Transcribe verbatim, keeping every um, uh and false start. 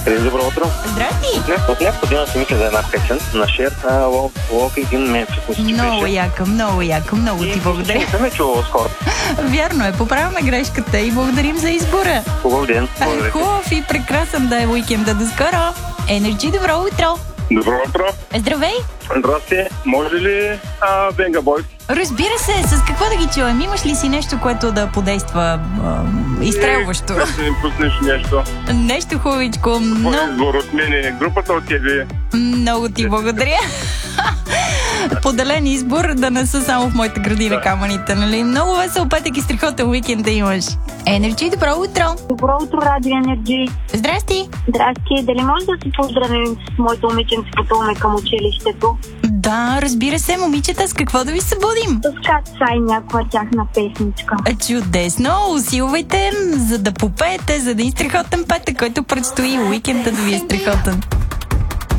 Един добро утро. Здрасти! Не, от някакво година си мисля за една песен на Шер, Walking in Memphis. Много яка, много яка, много ти благодаря. Не съм я чувала скоро. Вярно е, поправяме грешката и благодарим за избора. Хубав ден. Благодаря. Хубав и прекрасен да е уикенда. До скоро! Energy, добро утро! Добро утро. Здравей! Здрасти. Може ли а, Venga Boys? Разбира се, с какво да ги чуем? Имаш ли си нещо, което да подейства а, изстрелващо? Не, ще ми пуснеш нещо. Нещо хубавичко. Твой Много, избор от мене. Групата от тебе. много ти благодаря. Поделен избор да не са само в моята градина Да. камъните, нали? Много весел петък и страхотен уикенд да имаш. Energy, добро утро! Добро утро, Радио Енерджи. Здрасти! Здрасти. Дали може да се поздравим с моето момиченце, пътуваме към училището? Да, разбира се, момичета, с какво да ви събудим? С Катса и някоя тяхна песничка. Чудесно, усилвайте, за да попеете, за да е страхотен петък, който предстои уикенда да ви е страхотен.